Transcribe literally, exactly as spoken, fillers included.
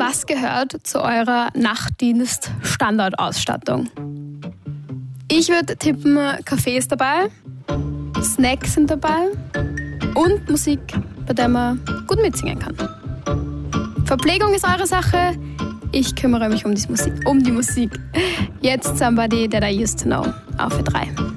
Was gehört zu eurer Nachtdienst-Standardausstattung? Ich würde tippen, Kaffee ist dabei, Snacks sind dabei und Musik, bei der man gut mitsingen kann. Verpflegung ist eure Sache, ich kümmere mich um die Musik. Um die Musik. Jetzt Somebody That I Used to Know auf Ö drei.